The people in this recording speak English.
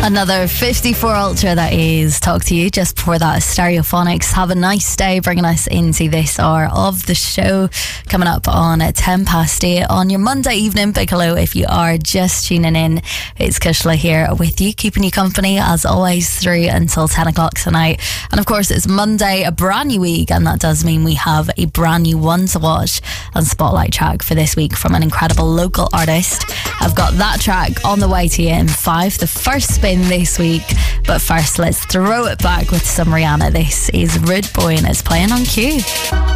Another 54 Ultra, that is Talk to You. Just before that, Stereophonics, Have a Nice Day, bringing us into this hour of the show. Coming up on 10 past 8 on your Monday evening. Big hello if you are just tuning in. It's Kushla here with you, keeping you company as always through until 10 o'clock tonight. And of course, it's Monday, a brand new week, and that does mean we have a brand new one to watch and spotlight track for this week from an incredible local artist. I've got that track on the way to you in 5, the first spin this week. But first, let's throw it back with some Rihanna. This is Rude Boy and it's playing on Q.